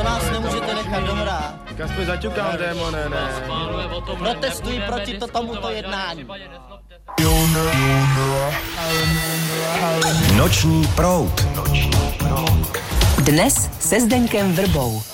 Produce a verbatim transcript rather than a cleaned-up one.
nás nemůžete nechat dohrát. Tak aspoň zaťukám, démone, ne. Protestuji proti to tomuto jednání. Noční proud. Dnes se Zdeňkem Vrbou.